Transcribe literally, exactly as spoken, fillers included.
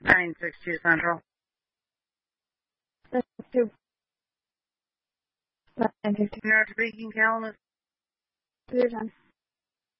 nine six two Central. Nine six two. Nine fifty. You're speaking, Kalamazoo. Your time.